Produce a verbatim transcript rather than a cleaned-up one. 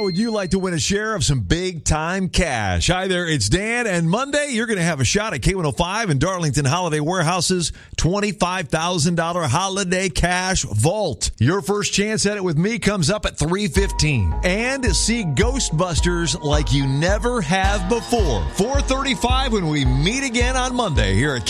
How would you like to win a share of some big-time cash? Hi there, it's Dan, and Monday you're going to have a shot at K one oh five and Darlington Holiday Warehouse's twenty-five thousand dollars Holiday Cash Vault. Your first chance at it with me comes up at three fifteen. And see Ghostbusters like you never have before. four thirty-five when we meet again on Monday here at